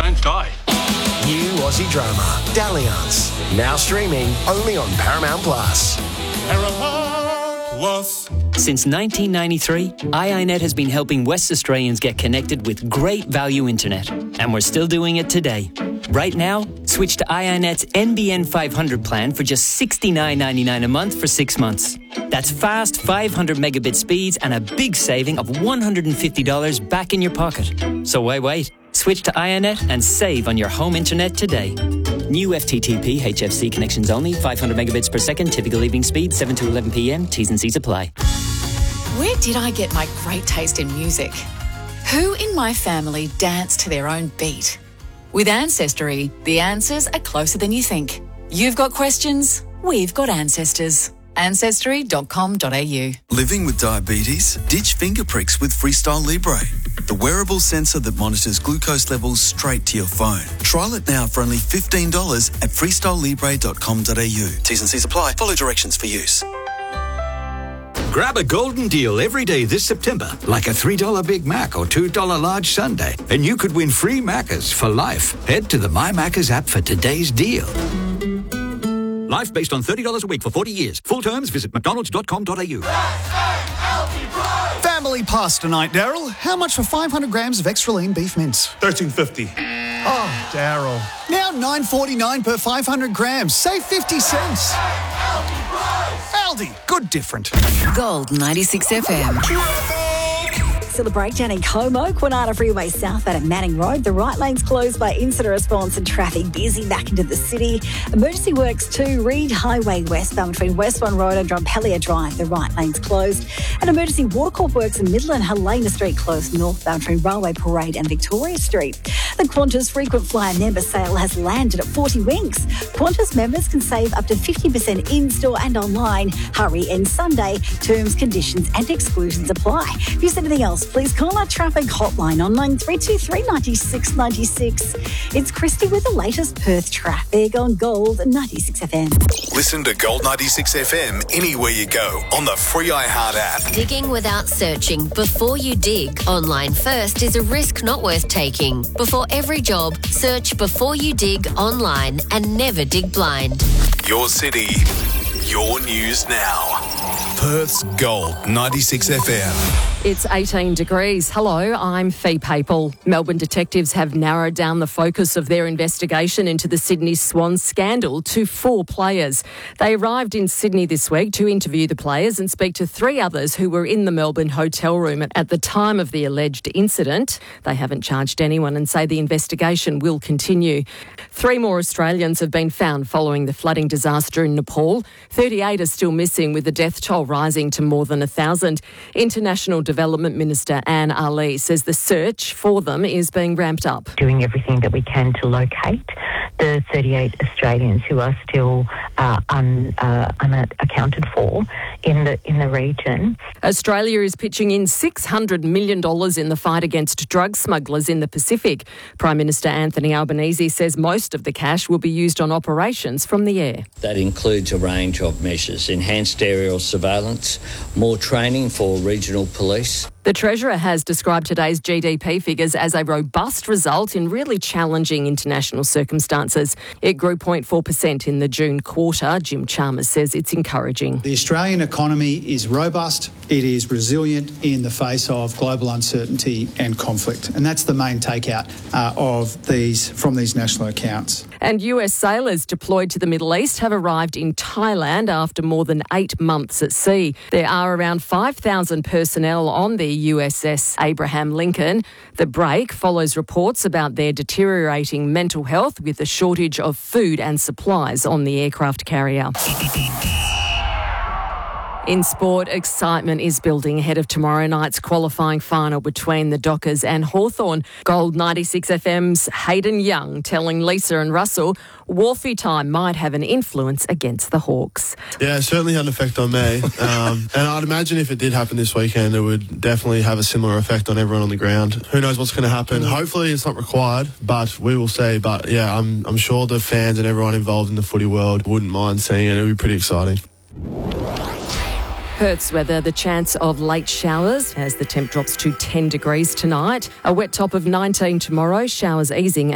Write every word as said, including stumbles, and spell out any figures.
don't die. New Aussie drama, Dalliance. Now streaming only on Paramount Plus. Paramount Plus. Since nineteen ninety-three, iiNet has been helping West Australians get connected with great value internet. And we're still doing it today. Right now, switch to iiNet's N B N five hundred plan for just sixty-nine ninety-nine a month for six months. That's fast five hundred megabit speeds and a big saving of one hundred fifty dollars back in your pocket. So why wait? Switch to iiNet and save on your home internet today. New F T T P H F C connections only, five hundred megabits per second, typical evening speed, seven to eleven p.m, T's and C's apply. Where did I get my great taste in music? Who in my family danced to their own beat? With Ancestry, the answers are closer than you think. You've got questions, we've got ancestors. ancestry dot com dot a u. Living with diabetes? Ditch finger pricks with Freestyle Libre, the wearable sensor that monitors glucose levels straight to your phone. Trial it now for only fifteen dollars at freestyle libre dot com dot a u. T's and C's apply. Follow directions for use. Grab a golden deal every day this September, like a three dollar Big Mac or two dollar large sundae, and you could win free Maccas for life. Head to the My Maccas app for today's deal. Life based on thirty dollars a week for forty years. Full terms, visit mcdonalds dot com dot a u. Family pasta night, Daryl. How much for five hundred grams of extra lean beef mince? thirteen fifty. Oh, Daryl. Now nine forty-nine per five hundred grams. Save fifty cents. Aldi, good different. Gold ninety-six F M. Still a breakdown in Como, Kwinana Freeway south out of Manning Road. The right lane's closed by incident response and traffic busy back into the city. Emergency works too. Reed Highway westbound between Westbourne Road and Drumpelia Drive. The right lane's closed. And emergency watercorp works in Midland, Helena Street closed northbound between Railway Parade and Victoria Street. The Qantas frequent flyer member sale has landed at forty winks. Qantas members can save up to fifty percent in-store and online. Hurry ends Sunday. Terms, conditions and exclusions apply. If there's anything else, please call our traffic hotline on nine three two three nine six nine six. It's Christy with the latest Perth traffic on Gold ninety-six F M. Listen to Gold ninety-six F M anywhere you go on the free iHeart app. Digging without searching before you dig. Online first is a risk not worth taking. Before every job, search before you dig online and never dig blind. Your city, your news now. Perth's Gold ninety-six F M. It's eighteen degrees. Hello, I'm Fee Papel. Melbourne detectives have narrowed down the focus of their investigation into the Sydney Swans scandal to four players. They arrived in Sydney this week to interview the players and speak to three others who were in the Melbourne hotel room at the time of the alleged incident. They haven't charged anyone and say the investigation will continue. Three more Australians have been found following the flooding disaster in Nepal. thirty-eight are still missing, with the death toll rising to more than one thousand. International Development Minister Anne Ali says the search for them is being ramped up. Doing everything that we can to locate the thirty-eight Australians who are still uh, un, uh, unaccounted for in the in the region. Australia is pitching in six hundred million dollars in the fight against drug smugglers in the Pacific. Prime Minister Anthony Albanese says most of the cash will be used on operations from the air. That includes a range of measures: enhanced aerial surveillance, more training for regional police. The Treasurer has described today's G D P figures as a robust result in really challenging international circumstances. It grew zero point four percent in the June quarter. Jim Chalmers says it's encouraging. The Australian economy is robust, it is resilient in the face of global uncertainty and conflict. And that's the main takeout uh, of these from these national accounts. And U S sailors deployed to the Middle East have arrived in Thailand after more than eight months at sea. There are around five thousand personnel on the U S S Abraham Lincoln. The break follows reports about their deteriorating mental health with a shortage of food and supplies on the aircraft carrier. In sport, excitement is building ahead of tomorrow night's qualifying final between the Dockers and Hawthorn. Gold ninety-six F M's Hayden Young telling Lisa and Russell Wharfie time might have an influence against the Hawks. Yeah, it certainly had an effect on me. Um, and I'd imagine if it did happen this weekend, it would definitely have a similar effect on everyone on the ground. Who knows what's going to happen? Hopefully it's not required, but we will see. But yeah, I'm, I'm sure the fans and everyone involved in the footy world wouldn't mind seeing it. It would be pretty exciting. Perth's weather, the chance of late showers as the temp drops to ten degrees tonight. A wet top of nineteen tomorrow, showers easing.